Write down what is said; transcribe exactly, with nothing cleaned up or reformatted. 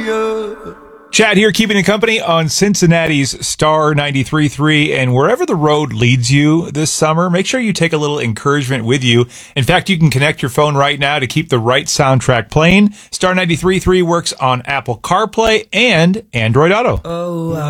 ya. Chad here, keeping you company on Cincinnati's Star ninety-three point three. And wherever the road leads you this summer, make sure you take a little encouragement with you. In fact, you can connect your phone right now to keep the right soundtrack playing. Star ninety-three point three works on Apple CarPlay and Android Auto. Oh,